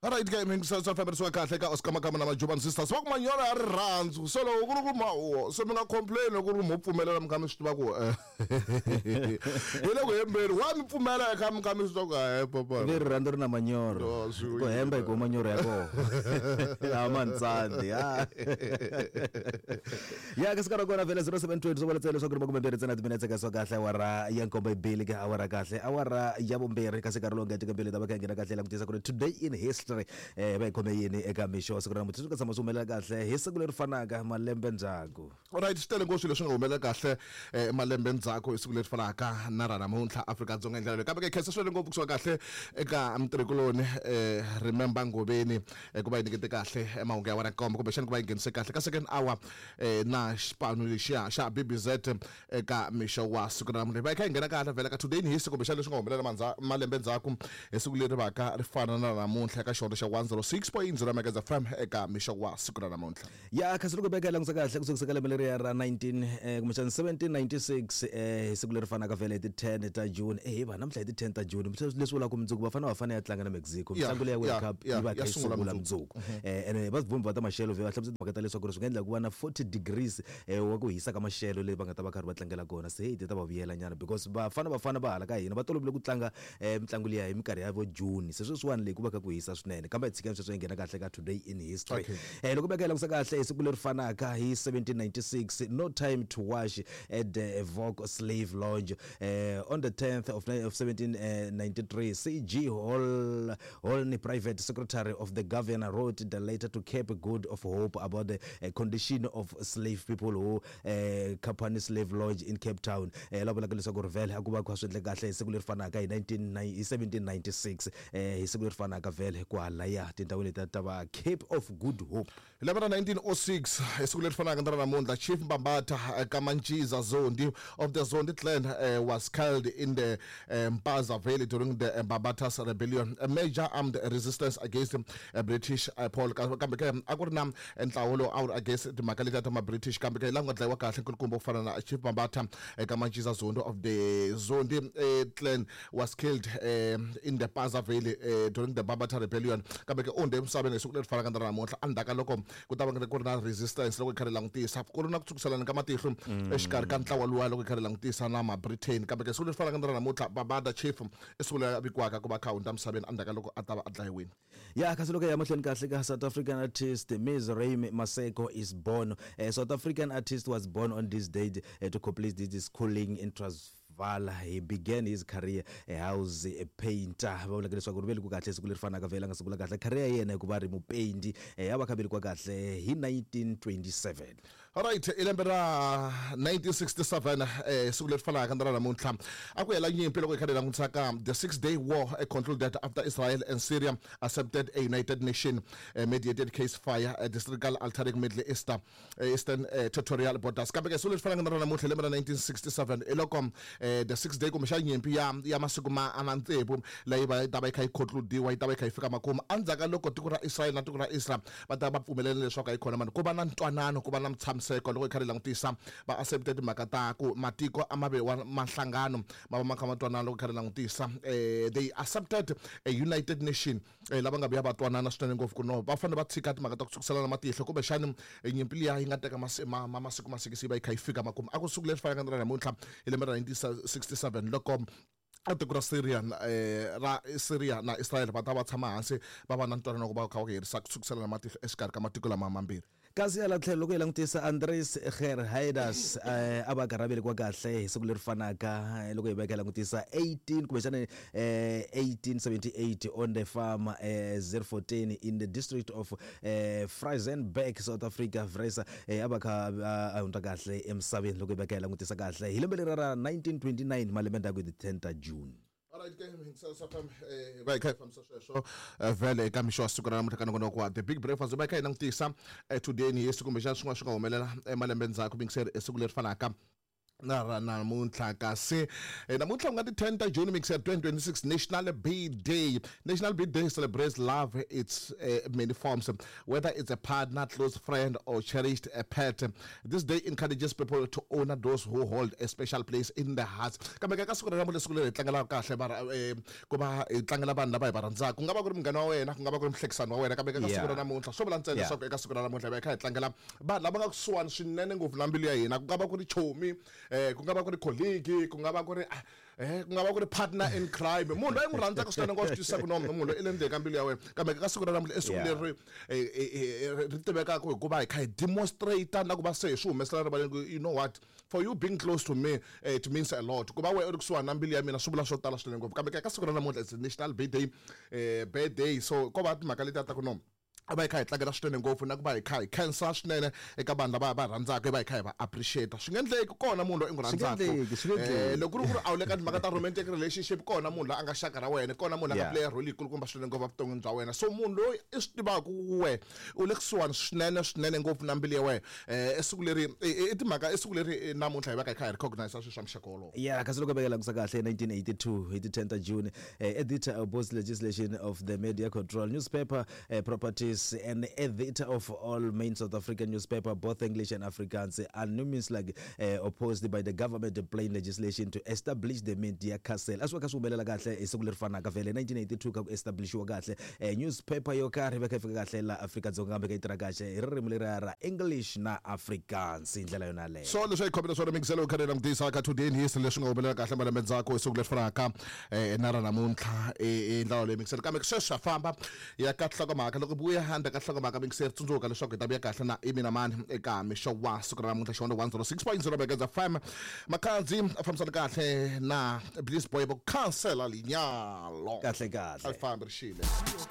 Alright gaming South Africa so kahle ka Oscar Makama na Majuban sisters wakumanyora ya rirhandzu so lo kuruma so mina complain kuruma upfumelela mkami switiva ku yile ku hembeni wa mi pfumela eka mkami switiva ku hayi papa ve rirhandzu ri na manyoro ku hemba hi ku manyoro ya kona ya mantsandi ya ka sikara kona vele 0720 so boletsele so ku ri makumembiri tsena timinetse ka so kahle awara ya nkomba ibili ka awara kahle awara ya vumbirhi ka sikara longa tika mbili ta va ka ngena kahle la kutisa ku ri today in history ba ikhome yini eka misho siku ra muthu ka sama sumela kahle hi siku leri fanaka malembe ndzhaku. Alright sitele ngoswi leswi nga humelela kahle malembe ndzhaku siku leri fanaka na ra namuntlha Afrika-Dzonga endlela leyi kambe ke khesa swele ngopfu kusuka kahle eka mtirikuloni remember Ngobeni ku va yinikete kahle mahungu ya wena komba kumbe xana ku va yi nghenise kahle ka second hour na xipano lexiya xa BBZ eka misho wa siku ra namuntlha va kha nghena kahle vele ka today in history kumbe xana leswi nga humelela malembe ndzhaku hi siku leri va ka ri fana na namuntlha ka xa 106.0 Megahertz FM eka misho wa siku ra namuntlha ya khasi loko beka langisa kahle kusukela lembe ya ra 19 kumbe 1796 siku leri fanaka vele ti 10 ta June va namhla ti 10 ta June leswi vula ku mundzuku va fana ya tlanga na Mexico mtlangu leya World Cup yi va ka sungula mundzuku ene va ta maxelo ve va hlamusela makata leswaku ri swi nga endla ku va na 40 degrees wa ku hisa ka maxelo leyi va nga ta va karhi va tlangela kona se ti ta va vuyela nyana because va fana ba hala ka hina va tolovele ku tlanga mtlangu leya hi minkarhi ya vo June se sweswiwani leyi ku va ka ku hisa swinene kambe tshikani sweswo nghena kahle ka today in history loko beka langisa kahle siku leri fanaka hi 1796 no time to wash at the Vogue Slave Lodge on the 10th of 1793 C.G. Holney private secretary of the governor wrote the letter to Cape Good of Hope about the condition of slave people who Kapani Slave Lodge in Cape Town la bola leswaku rivele akuba ku swendle kahle siku leri fanaka hi 1796 hi siku leri fanaka vele ku hala ya tindhawu ta va Cape of Good Hope 1906 siku leri fanaka ndara namuntlha Chief Mbambatha Kamanchiza Zondi of the Zondi clan was killed in the Mpaza Valley during the Mbambatha's rebellion, a major armed resistance against British Paul kambe ke akurina enhlawulo out against the makalita ma British kambe ke la nga dlayiwa kahle nkulukumba ku fana na Chief Mbambatha Kamanchiza Zondi of the Zondi clan was killed in the Mpaza Valley during the Mbambatha rebellion kambe ke onde emsabeni siku leri fanaka ndara namuntlha andaka loko ku ta va ku ri na resistance loko ikharela ngutisa ku ri na ku tsukuselana ka matihlo exikarhi ka ntlawa luwa loko ikharela ngutisa na ma Britain kambe ke siku leri fanaka ndara namuntlha Babada Chief isula vikwaka ku va count emsabeni andaka loko atava adlayiwini ya kasi loko ya mahlweni kahle ka South African artist Ms. Remy Maseko is born. South African artist was born on this date to complete his schooling in he began his career as a painter va vula leswaku ri vele ku kahle siku leri fanaka vela nga sungula kahle career yena ku va ri mupainti ya va khabeli kwa kahle hi 1927. Alright ilembe ra 1967 siku leri fanaka ndara namuntlha aku hela nyimpi loko ikhalela ngutsaka the 6-day war concluded after Israel and Syria accepted a United Nations mediated ceasefire districal altering Middle Eastern territorial borders kambe ke siku leri fanaka ndara namuntlha ilembe ra 1967 eloko the 6-day kumbe nyimpi ya masiku ma anantsevu leyi va ta va yi kha yi concludiwa yi ta va yi kha yi fika makumu andzaka loko tiko ra Israel na tiko ra Israel va ta va pfumelela leswaku yi khona mani ku va na ntwanano ku va na mtshamiseko loko yi khari langutisa va accepted mhaka ta ku matiko amave wa mahlangano ma va makha matwanano loko khari langutisa they accepted a United Nations lava nga biya va twanana swinene ngopfu ku no va fanele va tshika timhaka ta ku tsukuselana matihlo kumbe xani nyimpi liya yi nga teka masiku masikisi va yi kha yi fika makumu a ku siku leri fanaka ndara namuntlha hi lembe ra 1967 loko atiko ra Syria na Israel va ta va tshama hansi va va na ntwanano ku va kha va herisa ku tsukuselana matihlo exikarhi ka matiko lama mambirhi kasi ya la tlhelo loko yi langutisa Andries Gerhardus aba karabeli kwa kahle hi siku leri fanaka loko hi veka langutisa 18 kumbe xana 1878 on the farm 014 in the district of Friesenberg South Africa Vresa aba kha ahunta kahle emsabeni loko hi veka langutisa kahle hi lembe leri ra 1929 malembe ndaku the 10th of June. Alright gaming so vai kai from sweswo vele eka misho siku ra namuntlha kana kwa the big breakfast vai kai nangutisa today ni yesu kumbe xana swin'wana swi nga humelela emalembe ndzhaku bingiseri siku leri fanaka namuntlha kasi namuntlha nga ti 10 ta June mix ya 2026 National Bee Day. National Bee Day celebrates love its many forms, whether it's a partner, close friend or cherished a pet. This day encourages people to honor those who hold a special place in their hearts. Kambe ka siku ra namuntlha siku leri tlangela kahle bara ku va tlangela vanhu lava hi va rhandzaka, ku nga va ku ri munghana wa wena, ku nga va ku ri muhlekisani wa wena. Kambe ka siku ra namuntlha swo vula ntsena leswaku eka siku ra namuntlha hi va hi tlangela vanhu lava nga kusuwani swinene ngopfu na mbilu ya hina, ku nga va ku ri chomi, ku nga va ku ri colleague, ku nga va ku ri ku nga va ku ri partner in crime, munhu loyi n'wi rhandzaka swinene ngo swi twisisa ku nomu munhu loyi i le ndzeni ka mbilu ya wena. Kambe ka siku ra namuntlha i siku leri ri tivekaka hikuva hi kha hi demonstrate na ku va se hi swi humesela rivaleni, you know what, for you being close to me it means a lot. Ku va wena u ri kusuhani na mbilu ya mina swi vula swo tala swinene ngopfu. Kambe ka siku ra namuntlha it's National Bee Day, birthday, so ko va timhaka leti ta ku nomu a va hi kha hi tlangela swinene ngopfu na ku va hi kha hi khensa swinene eka vanhu lava va rhandzaka, va hi kha hi va appreciate. Swi nga endleki kona munhu loyi i n'wi rhandzaka loko ku ri ku ri a wu le ka timhaka ta romantic relationship, kona munhu loyi a nga xaka ra wena, kona munhu a nga play role yikulukumba swinene ngopfu evuton'wini bya wena. So munhu loyi i swi tivaka we u le kusuhani swinene ngopfu na mbilu ya wena, i siku leri i timhaka i siku leri namuntlha hi va hi kha hi recognize swilo swa muxaka wolowo. Kasi loko vekela kusa kahle 1982 hi ti 10 ta June, editor of both legislation of the Media Control Newspaper Properties and editor of all main South African newspaper, both English and Afrikaans, anonymously opposed by the government plain legislation to establish the media council. Aswa ka subelela kahle isiku leri fanaka vele 1982 ka ku establishwa kahle newspaper yo karhi va ka fika kahle la Afrika-Dzonga, kambe ka itira kahle hi ririmi leri ra English na Afrikaans hi ndlela yona leyo. So leswi hi khomela swona mixelo kha na mdisa ka today hi leswi nga humelela kahle malembe ndzhaku isiku leri fanaka na ra namuntlha ndlela leyi mixelo. Kambe sweswi famba ya ka hlokomhaka loko buya handa ka hlokomhaka mixer tsundzuka leswaku hi ta vuya kahle na imina mani eka misho wa siku ra namuntlha xona 106.0 megahertz FM. Makhanzi a fambisana kahle na Bliss Boy bo cancela linyalo kahle alifamba rishile.